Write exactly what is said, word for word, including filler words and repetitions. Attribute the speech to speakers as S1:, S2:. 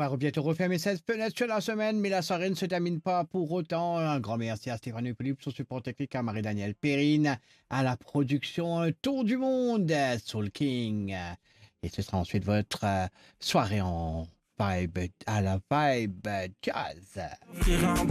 S1: va bientôt refermer cette fenêtre sur la semaine, mais la soirée ne se termine pas pour autant. Un grand merci à Stéphane Philippe, son support technique, à Marie-Danielle Perrine, à la production Un Tour du Monde, Soul King. Et ce sera ensuite votre euh, soirée en vibe, à la vibe jazz.